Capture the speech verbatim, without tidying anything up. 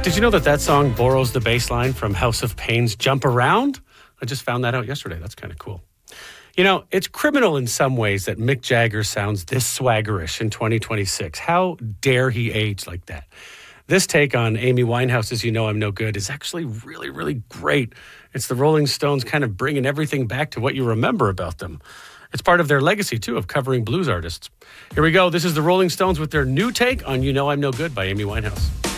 Did you know that that song borrows the bass line from House of Pain's Jump Around? I just found that out yesterday. That's kind of cool. You know, it's criminal in some ways that Mick Jagger sounds this swaggerish in twenty twenty-six. How dare he age like that? This take on Amy Winehouse's You Know I'm No Good is actually really, really great. It's the Rolling Stones kind of bringing everything back to what you remember about them. It's part of their legacy, too, of covering blues artists. Here we go. This is the Rolling Stones with their new take on You Know I'm No Good by Amy Winehouse.